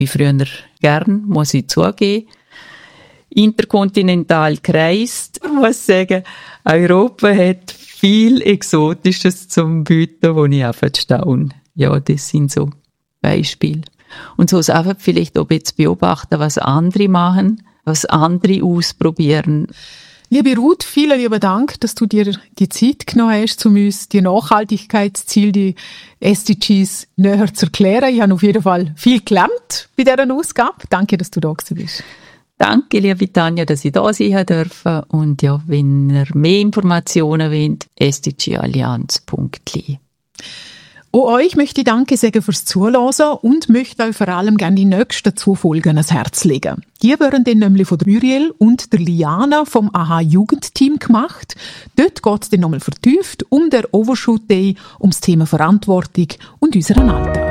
wie früher gern, muss ich zugeben, interkontinental gereist. Ich muss sagen, Europa hat viel Exotisches zum Bieten, wo ich einfach staune. Ja, das sind so Beispiele. Und so einfach vielleicht auch jetzt beobachten, was andere machen, was andere ausprobieren. Liebe Ruth, vielen lieben Dank, dass du dir die Zeit genommen hast, um uns die Nachhaltigkeitsziele, die SDGs näher zu erklären. Ich habe auf jeden Fall viel gelernt bei dieser Ausgabe. Danke, dass du da bist. Danke, liebe Tanja, dass ich da sein durfte. Und ja, wenn ihr mehr Informationen wollt, sdgallianz.li. Auch euch möchte ich Danke sagen fürs Zuhören und möchte euch vor allem gerne die nächsten 2 Folgen ans Herz legen. Die werden dann nämlich von Muriel und der Liana vom AHA-Jugendteam gemacht. Dort geht es dann nochmal vertieft um den Overshoot Day, um das Thema Verantwortung und unseren Alltag.